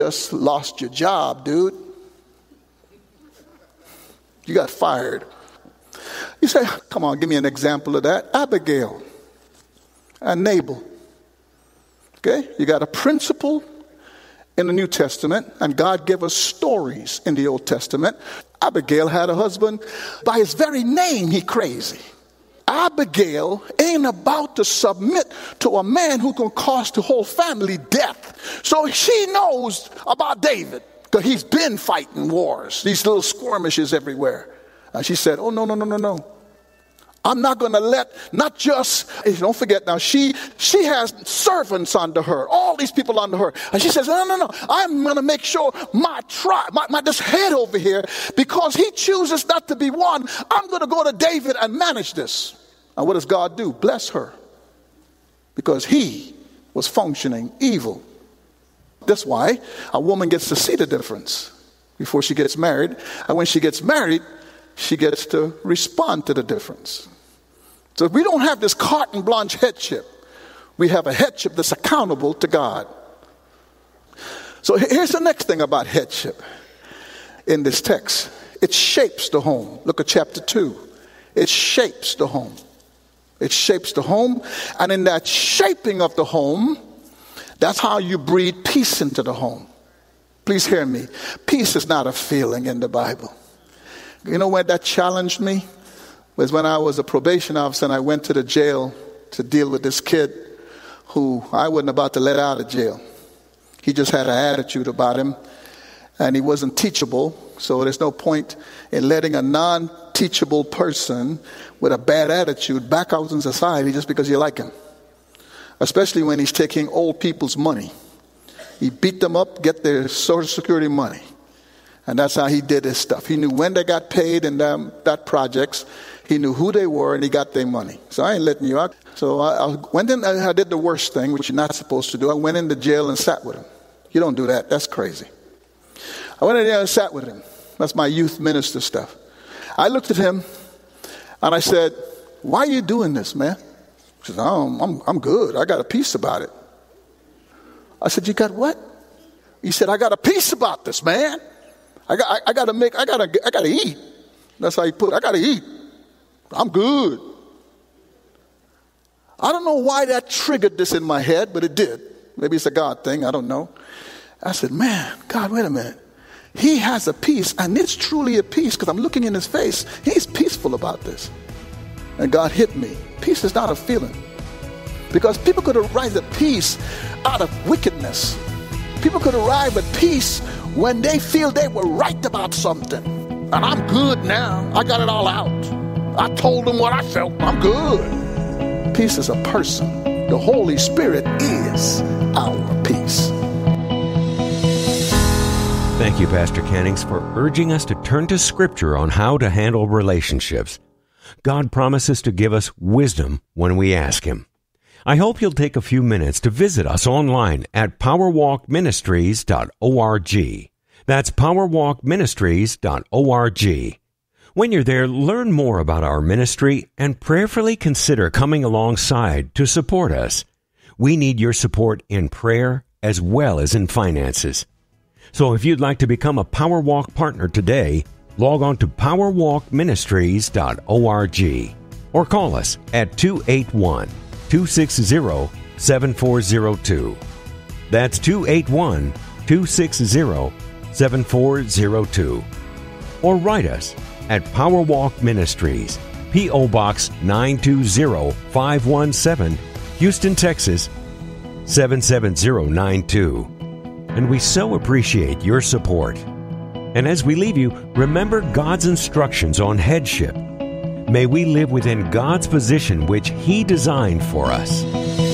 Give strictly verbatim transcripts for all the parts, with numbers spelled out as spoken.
just lost your job, dude. You got fired. You say, come on, give me an example of that. Abigail and Nabal. Okay, you got a principle in the New Testament, and God gave us stories in the Old Testament. Abigail had a husband, by his very name, he crazy. Abigail ain't about to submit to a man who can cost the whole family death. So she knows about David, because he's been fighting wars, these little skirmishes everywhere. And she said, oh, no, no, no, no, no. I'm not going to let, not just, don't forget now, she she has servants under her, all these people under her. And she says, no, no, no, I'm going to make sure my tribe, my, my this head over here, because he chooses not to be one, I'm going to go to David and manage this. And what does God do? Bless her. Because he was functioning evil. That's why a woman gets to see the difference before she gets married. And when she gets married, she gets to respond to the difference. So we don't have this carte blanche headship. We have a headship that's accountable to God. So here's the next thing about headship in this text. It shapes the home. Look at chapter two. It shapes the home. It shapes the home. And in that shaping of the home, that's how you breathe peace into the home. Please hear me. Peace is not a feeling in the Bible. You know where that challenged me? Was when I was a probation officer and I went to the jail to deal with this kid who I wasn't about to let out of jail. He just had an attitude about him and he wasn't teachable. So there's no point in letting a non-teachable person with a bad attitude back out in society just because you like him. Especially when he's taking old people's money. He beat them up, get their Social Security money. And that's how he did his stuff. He knew when they got paid in them, that projects. He knew who they were, and he got their money. So I ain't letting you out. So I, I went in, I did the worst thing, which you're not supposed to do. I went into jail and sat with him. You don't do that. That's crazy. I went in there and sat with him. That's my youth minister stuff. I looked at him, and I said, why are you doing this, man? He said, oh, I'm, I'm good. I got a peace about it. I said, you got what? He said, I got a peace about this, man. I got, I, I got to make, I got to, I got to eat. That's how he put it. I got to eat. I'm good. I don't know why that triggered this in my head, but it did. Maybe it's a God thing. I don't know. I said, man, God, wait a minute. He has a peace, and it's truly a peace because I'm looking in his face. He's peaceful about this. And God hit me. Peace is not a feeling. Because people could arrive at peace out of wickedness. People could arrive at peace when they feel they were right about something. And I'm good now. I got it all out. I told them what I felt. I'm good. Peace is a person. The Holy Spirit is our peace. Thank you, Pastor Cannings, for urging us to turn to Scripture on how to handle relationships. God promises to give us wisdom when we ask Him. I hope you'll take a few minutes to visit us online at power walk ministries dot org. That's power walk ministries dot org. When you're there, learn more about our ministry and prayerfully consider coming alongside to support us. We need your support in prayer as well as in finances. So if you'd like to become a Power Walk partner today, log on to power walk ministries dot org or call us at two eight one, two six zero, seven four zero two. That's two eight one, two six zero, seven four zero two. Or write us at Powerwalk Ministries, P O. Box nine two zero five one seven, Houston, Texas seven seven zero nine two. And we so appreciate your support. And as we leave you, remember God's instructions on headship. May we live within God's position which He designed for us.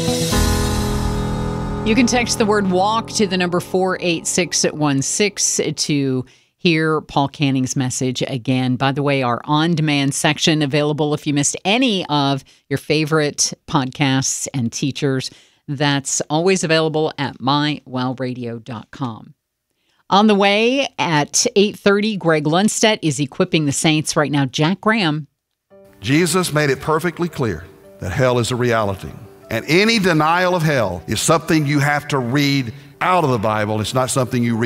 You can text the word walk to the number four eight six one six to hear Paul Canning's message again. By the way, our on-demand section available if you missed any of your favorite podcasts and teachers. That's always available at my well radio dot com. On the way at eight thirty, Greg Lundstedt is equipping the saints. Right now, Jack Graham. Jesus made it perfectly clear that hell is a reality. And any denial of hell is something you have to read out of the Bible. It's not something you read